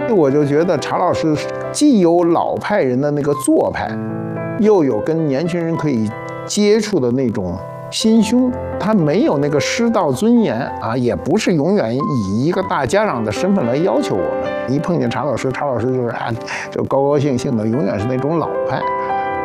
我就觉得查老师既有老派人的那个做派，又有跟年轻人可以接触的那种心胸，他没有那个师道尊严啊，也不是永远以一个大家长的身份来要求我们。一碰见查老师，查老师就是就高高兴兴的，永远是那种老派。